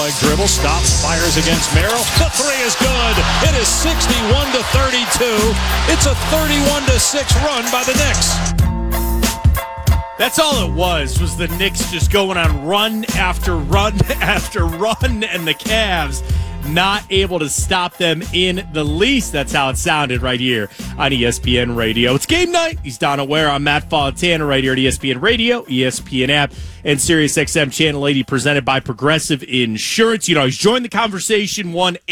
leg dribble, stops, fires against Merrill. The three is good. It is 61-32. It's a 31-6 run by the Knicks. That's all it was the Knicks just going on run after run after run, and the Cavs not able to stop them in the least. That's how it sounded right here on ESPN Radio. It's game night. He's Don Aware. I'm Matt Fontana right here at ESPN Radio, ESPN app, and SiriusXM Channel 80 presented by Progressive Insurance. You know, he's joined the conversation,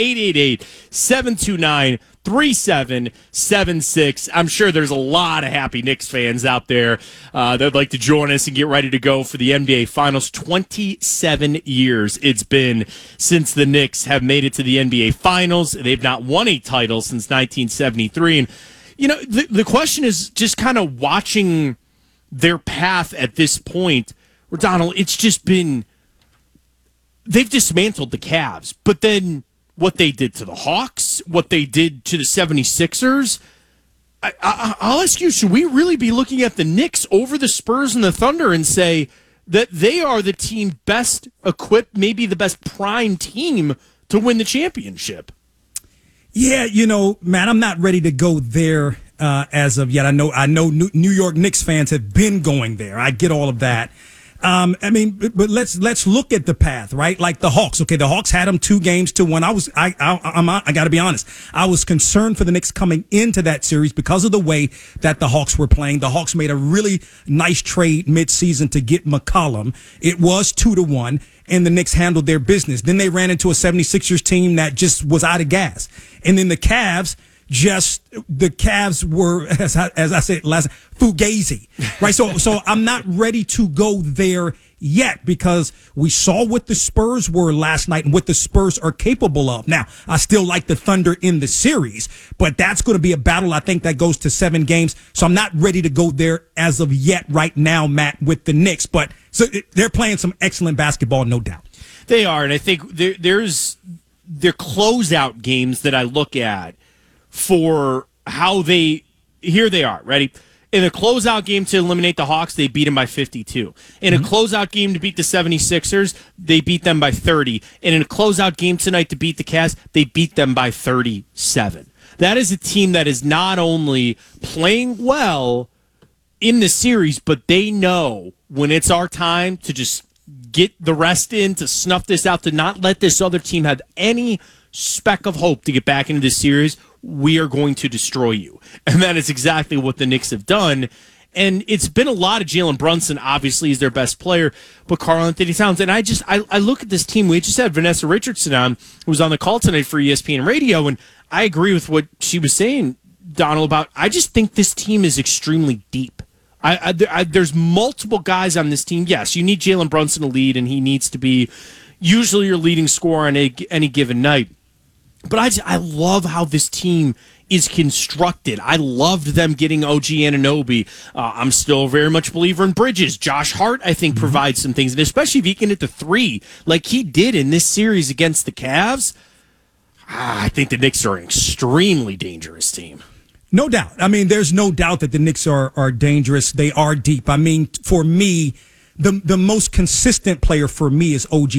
1-888-729-3776. I'm sure there's a lot of happy Knicks fans out there that'd like to join us and get ready to go for the NBA Finals. 27 years it's been since the Knicks have made it to the NBA Finals. They've not won a title since 1973. And, you know, the question is just kind of watching their path at this point, where, Donald, it's just been, they've dismantled the Cavs, but then what they did to the Hawks, what they did to the 76ers, I'll ask you, should we really be looking at the Knicks over the Spurs and the Thunder and say that they are the team best equipped, maybe the best prime team to win the championship? Yeah, you know, Matt, I'm not ready to go there as of yet. I know New York Knicks fans have been going there. I get all of that. I mean, but let's look at the path, right? Like the Hawks. Okay, the Hawks had them 2-1. I got to be honest. I was concerned for the Knicks coming into that series because of the way that the Hawks were playing. The Hawks made a really nice trade midseason to get McCollum. It was 2-1, and the Knicks handled their business. Then they ran into a 76ers team that just was out of gas. And then the Cavs were, as I said last, fugazi, right? So I'm not ready to go there yet because we saw what the Spurs were last night and what the Spurs are capable of. Now, I still like the Thunder in the series, but that's going to be a battle, I think, that goes to 7 games. So I'm not ready to go there as of yet right now, Matt, with the Knicks. But so they're playing some excellent basketball, no doubt. They are, and I think there's their closeout games that I look at for how here they are, ready? In a closeout game to eliminate the Hawks, they beat them by 52. In a closeout game to beat the 76ers, they beat them by 30. And in a closeout game tonight to beat the Cavs, they beat them by 37. That is a team that is not only playing well in the series, but they know when it's our time to just get the rest in, to snuff this out, to not let this other team have any speck of hope to get back into this series. We are going to destroy you. And that is exactly what the Knicks have done. And it's been a lot of Jalen Brunson, obviously, is their best player, but Karl-Anthony Towns. And I look at this team. We just had Vanessa Richardson on, who was on the call tonight for ESPN Radio, and I agree with what she was saying, Donald, about I just think this team is extremely deep. There's multiple guys on this team. Yes, you need Jalen Brunson to lead, and he needs to be usually your leading scorer on any given night. But I love how this team is constructed. I loved them getting OG Anunoby. I'm still very much a believer in Bridges. Josh Hart, I think, provides some things. And especially if he can hit the three like he did in this series against the Cavs, I think the Knicks are an extremely dangerous team. No doubt. I mean, there's no doubt that the Knicks are dangerous. They are deep. I mean, for me, the most consistent player for me is OG